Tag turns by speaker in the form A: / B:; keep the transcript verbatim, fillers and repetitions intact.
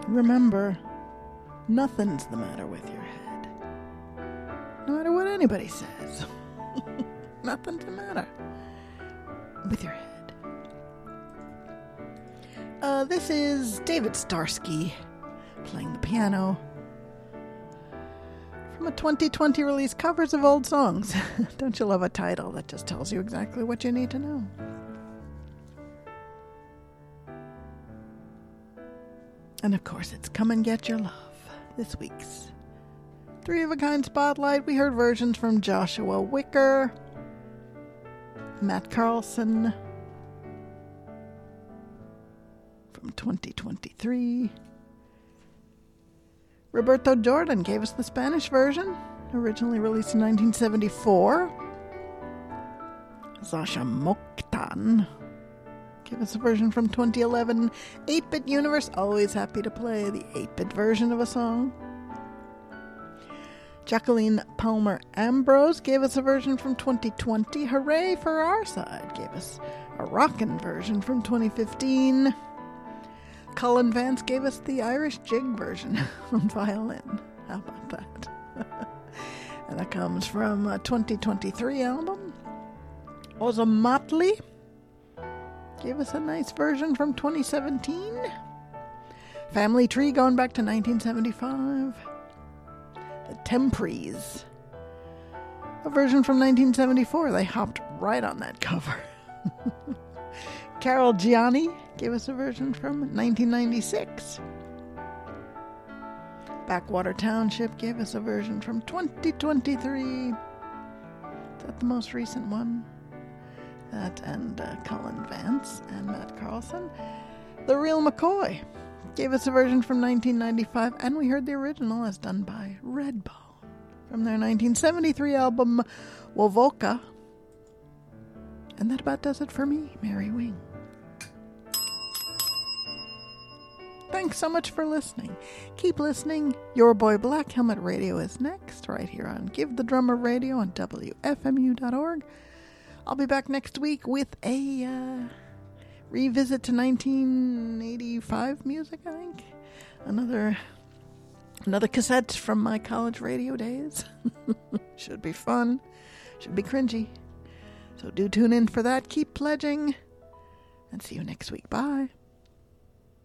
A: remember, nothing's the matter with your head. No matter what anybody says. Nothing's the matter with your head. Uh, this is David Starsky playing the piano from a twenty twenty release, Covers of Old Songs. Don't you love a title that just tells you exactly what you need to know? And of course, it's Come and Get Your Love, this week's Three of a Kind Spotlight. We heard versions from Joshua Wicker, Matt Carlson from twenty twenty-three. Roberto Jordan gave us the Spanish version, originally released in nineteen seventy-four. Sasha Mokhtan gave us a version from twenty eleven. eight-Bit Universe, always happy to play the eight-bit version of a song. Jacqueline Palmer Ambrose gave us a version from twenty twenty. Hooray for Our Side gave us a rockin' version from twenty fifteen. Colin Vance gave us the Irish Jig version on violin. How about that? And that comes from a twenty twenty-three album. Ozzy Motley gave us a nice version from twenty seventeen. Family Tree going back to nineteen seventy-five. The Temprees, a version from nineteen seventy-four. They hopped right on that cover. Carol Gianni gave us a version from nineteen ninety-six. Backwater Township gave us a version from twenty twenty-three. Is that the most recent one? That and uh, Colin Vance and Matt Carlson. The Real McCoy gave us a version from nineteen ninety-five, and we heard the original as done by Redbone from their nineteen seventy-three album Wovoka. And that about does it for me, Mary Wing. Thanks so much for listening. Keep listening. Your Boy Black Helmet Radio is next, right here on Give the Drummer Radio on W F M U dot org. I'll be back next week with a uh, revisit to nineteen eighty-five music, I think. Another another cassette from my college radio days. Should be fun. Should be cringy. So do tune in for that. Keep pledging. And see you next week. Bye.